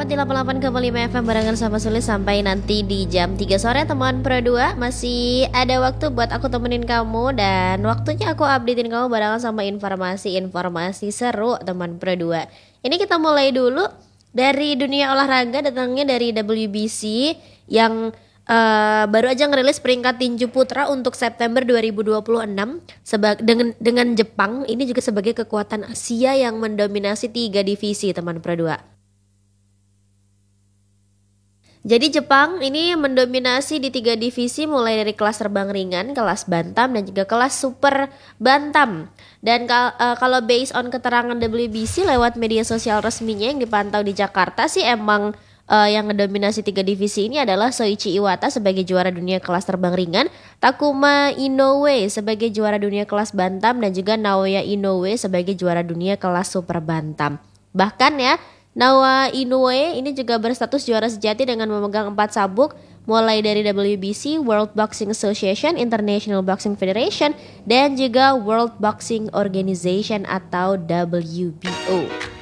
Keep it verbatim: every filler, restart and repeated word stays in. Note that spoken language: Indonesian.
Selamat di delapan puluh delapan koma lima F M barengan sama Sulis sampai nanti di jam tiga sore teman Pro dua. Masih ada waktu buat aku temenin kamu dan waktunya aku updatein kamu barengan sama informasi-informasi seru teman Pro dua. Ini kita mulai dulu dari dunia olahraga, datangnya dari W B C yang uh, baru aja ngerilis peringkat tinju putra untuk September dua ribu dua puluh enam seba- dengan dengan Jepang ini juga sebagai kekuatan Asia yang mendominasi tiga divisi teman Pro dua. Jadi Jepang ini mendominasi di tiga divisi mulai dari kelas terbang ringan, kelas bantam dan juga kelas super bantam. Dan kal- uh, kalau based on keterangan W B C lewat media sosial resminya yang dipantau di Jakarta sih emang uh, yang mendominasi tiga divisi ini adalah Soichi Iwata sebagai juara dunia kelas terbang ringan, Takuma Inoue sebagai juara dunia kelas bantam dan juga Naoya Inoue sebagai juara dunia kelas super bantam. Bahkan ya Naoya Inoue ini juga berstatus juara sejati dengan memegang empat sabuk mulai dari W B C, World Boxing Association, International Boxing Federation, dan juga World Boxing Organization atau W B O.